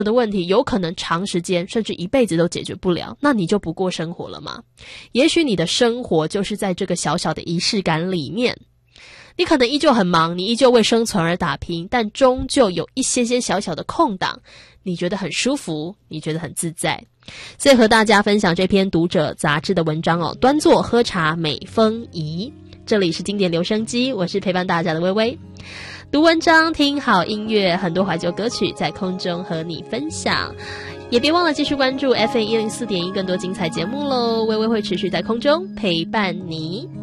的问题有可能长时间甚至一辈子都解决不了，那你就不过生活了吗？也许你的生活就是在这个小小的仪式感里面，你可能依旧很忙，你依旧为生存而打拼，但终究有一些些小小的空档，你觉得很舒服，你觉得很自在。所以和大家分享这篇读者杂志的文章哦，端坐喝茶美风仪。这里是经典留声机，我是陪伴大家的微微。读文章，听好音乐，很多怀旧歌曲在空中和你分享，也别忘了继续关注 FM104.1 更多精彩节目咯。微微会持续在空中陪伴你。